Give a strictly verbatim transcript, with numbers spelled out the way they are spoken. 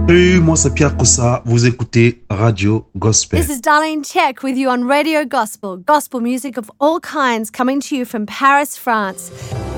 Hey, moi c'est Pierre Kossa, vous écoutez Radio Gospel. This is Darlene Check with you on Radio Gospel, gospel music of all kinds coming to you from Paris, France.